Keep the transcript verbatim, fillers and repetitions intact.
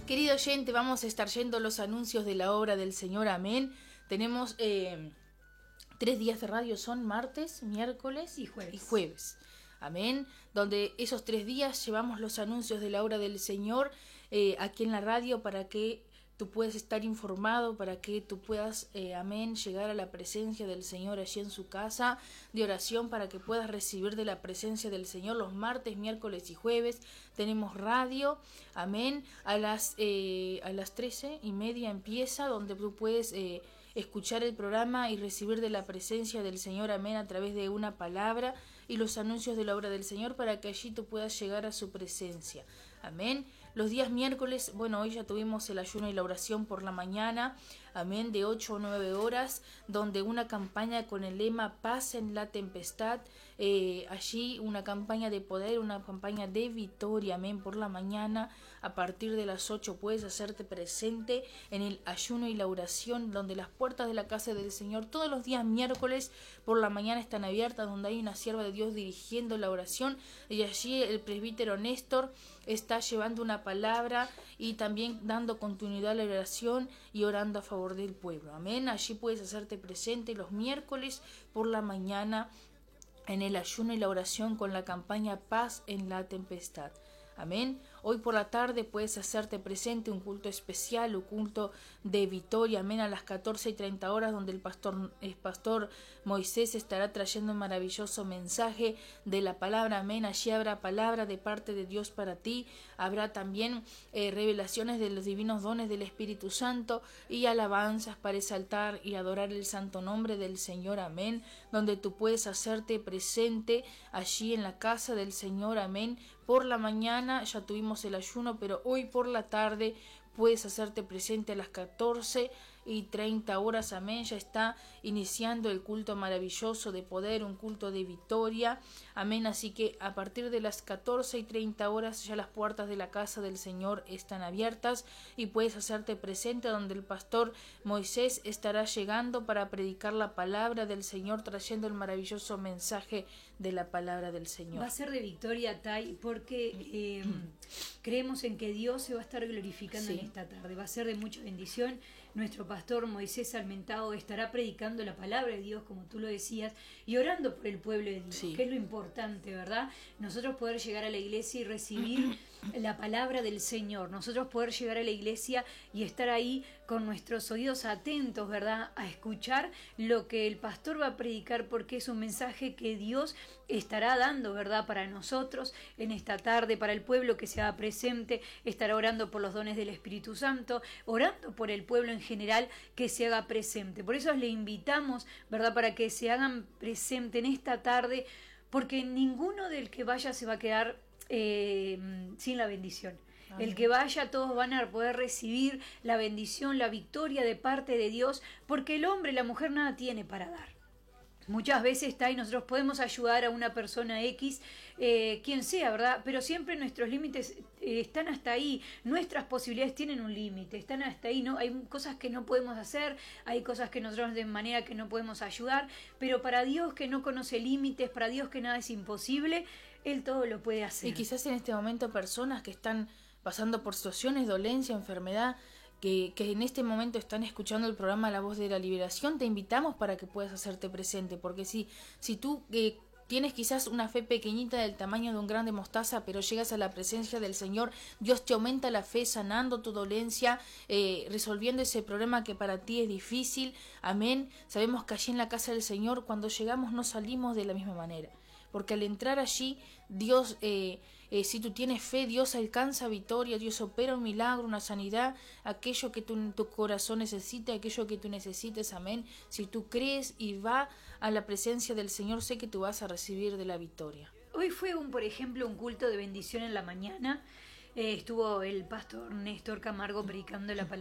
Querido oyente, vamos a estar yendo los anuncios de la obra del Señor, amén. Tenemos eh, tres días de radio, son martes, miércoles y jueves. y jueves. Amén, donde esos tres días llevamos los anuncios de la obra del Señor eh, aquí en la radio para que tú puedas estar informado, para que tú puedas, eh, amén, llegar a la presencia del Señor allí en su casa de oración, para que puedas recibir de la presencia del Señor los martes, miércoles y jueves. Tenemos radio, amén, a las, eh, a las trece y media empieza, donde tú puedes eh, escuchar el programa y recibir de la presencia del Señor, amén, a través de una palabra y los anuncios de la obra del Señor, para que allí tú puedas llegar a su presencia. Amén. Los días miércoles, bueno, hoy ya tuvimos el ayuno y la oración por la mañana, amén, de ocho o nueve horas, donde una campaña con el lema Paz en la tempestad, eh, allí una campaña de poder, una campaña de victoria, amén, por la mañana. A partir de las ocho puedes hacerte presente en el ayuno y la oración, donde las puertas de la casa del Señor todos los días miércoles por la mañana están abiertas, donde hay una sierva de Dios dirigiendo la oración, y allí el presbítero Néstor está llevando una palabra y también dando continuidad a la oración y orando a favor del pueblo. Amén. Allí puedes hacerte presente los miércoles por la mañana en el ayuno y la oración con la campaña Paz en la tempestad. Amén. Hoy por la tarde puedes hacerte presente un culto especial, un culto de victoria, amén, a las catorce y treinta horas, donde el pastor, el pastor Moisés estará trayendo un maravilloso mensaje de la palabra, amén. Allí habrá palabra de parte de Dios para ti, habrá también eh, revelaciones de los divinos dones del Espíritu Santo y alabanzas para exaltar y adorar el santo nombre del Señor, amén, donde tú puedes hacerte presente allí en la casa del Señor, amén. Por la mañana ya tuvimos el ayuno, pero hoy por la tarde puedes hacerte presente a las catorce y treinta horas, amén. Ya está iniciando el culto maravilloso de poder, un culto de victoria, amén. Así que a partir de las catorce y treinta horas ya las puertas de la casa del Señor están abiertas y puedes hacerte presente, donde el pastor Moisés estará llegando para predicar la palabra del Señor, trayendo el maravilloso mensaje de la palabra del Señor. Va a ser de victoria, Tai, porque eh, creemos en que Dios se va a estar glorificando sí. en esta tarde. Va a ser de mucha bendición. Nuestro pastor Moisés Almentado estará predicando la palabra de Dios, como tú lo decías, y orando por el pueblo de Dios, sí. que es lo importante, ¿verdad? Nosotros poder llegar a la iglesia y recibir la palabra del Señor. Nosotros poder llegar a la iglesia y estar ahí con nuestros oídos atentos, ¿verdad? A escuchar lo que el pastor va a predicar, porque es un mensaje que Dios estará dando, ¿verdad? Para nosotros en esta tarde, para el pueblo que se haga presente, estará orando por los dones del Espíritu Santo, orando por el pueblo en general que se haga presente. Por eso le invitamos, ¿verdad? Para que se hagan presente en esta tarde, porque ninguno del que vaya se va a quedar eh, sin la bendición. Amén. El que vaya, todos van a poder recibir la bendición, la victoria de parte de Dios, porque el hombre y la mujer nada tiene para dar. Muchas veces está y nosotros podemos ayudar a una persona X, eh, quien sea, ¿verdad? Pero siempre nuestros límites eh, están hasta ahí, nuestras posibilidades tienen un límite, están hasta ahí, ¿no? Hay cosas que no podemos hacer, hay cosas que nosotros de manera que no podemos ayudar, pero para Dios que no conoce límites, para Dios que nada es imposible, Él todo lo puede hacer. Y quizás en este momento personas que están pasando por situaciones, dolencia, enfermedad, Que, que en este momento están escuchando el programa La Voz de la Liberación, te invitamos para que puedas hacerte presente, porque si, si tú eh, tienes quizás una fe pequeñita del tamaño de un grano de mostaza, pero llegas a la presencia del Señor, Dios te aumenta la fe, sanando tu dolencia, eh, resolviendo ese problema que para ti es difícil, amén. Sabemos que allí en la casa del Señor, cuando llegamos no salimos de la misma manera, porque al entrar allí, Dios, eh, eh, si tú tienes fe, Dios alcanza victoria, Dios opera un milagro, una sanidad, aquello que tu, tu corazón necesita, aquello que tú necesites, amén. Si tú crees y va a la presencia del Señor, sé que tú vas a recibir de la victoria. Hoy fue, un, por ejemplo, un culto de bendición en la mañana. Eh, estuvo el pastor Néstor Camargo predicando la palabra